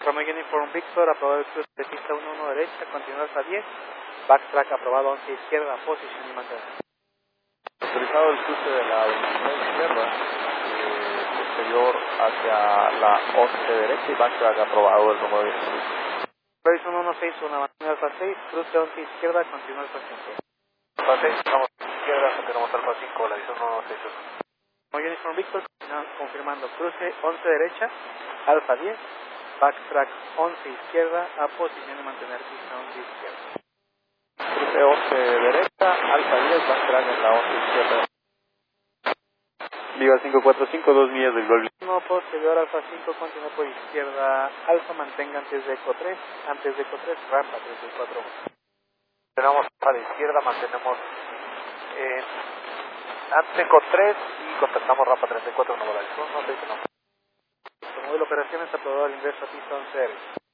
Romeo Uniform Victor, aprobado el cruce de pista 1-1 derecha, continúa hasta 10, backtrack aprobado 11 izquierda, posición y mantener. Autorizado el cruce de la 29 izquierda, posterior hacia la 11 derecha y backtrack aprobado el Romeo Uniform. Horizon 161, mantener alfa 6, cruce 11 izquierda, continúa alfa 5. Alfa 6, estamos izquierda, continuamos alfa 5, la visión 161. Romeo Uniform Victor, confirmando cruce 11 derecha, alfa 10, backtrack 11 izquierda, a posición y mantener pista 11 izquierda. Cruce 11 derecha, alfa 10, backtrack en la 11 izquierda. Viva 545, 2 millas del gol. No posterior alfa 5, continúa por izquierda, alfa mantenga antes de eco 3, rampa 34. Tenemos para la izquierda, mantenemos antes eco 3 y contactamos rampa 34 en Nueva York. Como modelo operaciones aprobado el ingreso a pista 11 derecha.